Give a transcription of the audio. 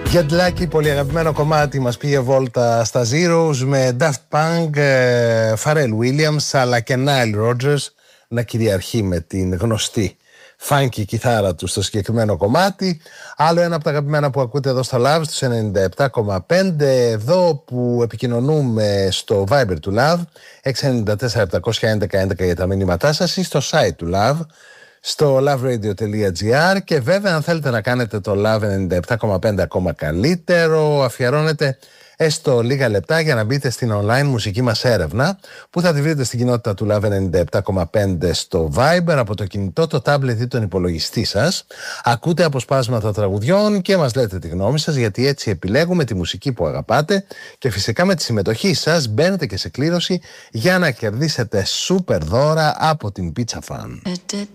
Get Lucky, πολύ αγαπημένο κομμάτι, μας πήγε βόλτα στα Zeros με Daft Punk, Pharrell Williams αλλά και Nile Rodgers να κυριαρχεί με την γνωστή funky κιθάρα του στο συγκεκριμένο κομμάτι. Άλλο ένα από τα αγαπημένα που ακούτε εδώ στο Love, στους 97,5, εδώ που επικοινωνούμε στο Viber του Love, 694-711-11 για τα μηνύματά σας, ή στο site του Love, στο loveradio.gr. Και βέβαια αν θέλετε να κάνετε το Love 97,5 ακόμα καλύτερο, αφιερώνετε έστω λίγα λεπτά για να μπείτε στην online μουσική μας έρευνα, που θα τη βρείτε στην κοινότητα του Love 97,5 στο Viber, από το κινητό, το tablet ή τον υπολογιστή σας. Ακούτε αποσπάσματα τραγουδιών και μας λέτε τη γνώμη σας, γιατί έτσι επιλέγουμε τη μουσική που αγαπάτε, και φυσικά με τη συμμετοχή σας μπαίνετε και σε κλήρωση για να κερδίσετε σούπερ δώρα από την Pizza Fan.